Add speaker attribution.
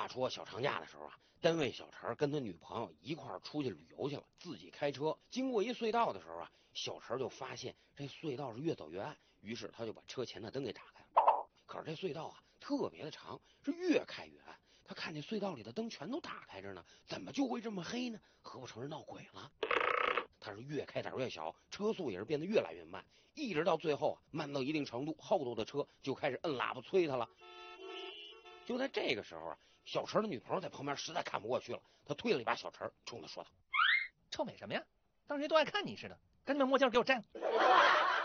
Speaker 1: 话说小长假的时候啊，单位小陈跟他女朋友一块儿出去旅游去了，自己开车经过一隧道的时候啊，小陈就发现这隧道是越走越暗，于是他就把车前的灯给打开了。可是这隧道啊特别的长，是越开越暗。他看见隧道里的灯全都打开着呢，怎么就会这么黑呢？合不成是闹鬼了。他是越开胆越小，车速也是变得越来越慢，一直到最后啊，慢到一定程度，后头的车就开始摁喇叭催他了。就在这个时候啊，小陈的女朋友在旁边实在看不过去了，他推了一把小陈，冲他说道：“
Speaker 2: 臭美什么呀？当谁都爱看你似的，赶紧把墨镜给我摘了。”